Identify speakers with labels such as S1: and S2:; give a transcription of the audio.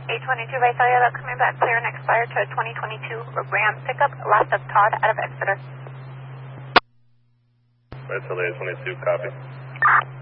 S1: 822 Visalia, coming back clear and expired to a 2022 Ram pickup, last of Todd out of Exeter.
S2: Visalia 22, copy.